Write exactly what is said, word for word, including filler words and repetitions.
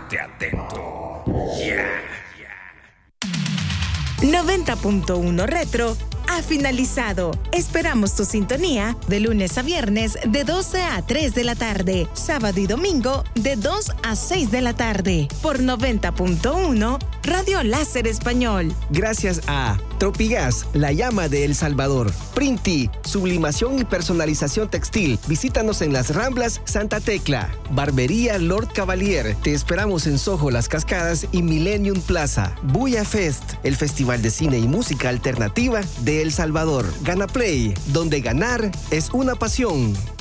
Estate atento. Yeah. noventa punto uno Retro ha finalizado. Esperamos tu sintonía de lunes a viernes de doce a tres de la tarde, sábado y domingo de dos a seis de la tarde, por noventa punto uno Radio Láser Español. Gracias a Tropigas, la llama de El Salvador. Printi, sublimación y personalización textil. Visítanos en Las Ramblas, Santa Tecla. Barbería Lord Cavalier. Te esperamos en Soho, Las Cascadas y Millennium Plaza. Buya Fest, el festival de cine y música alternativa de El Salvador. Gana Play, donde ganar es una pasión.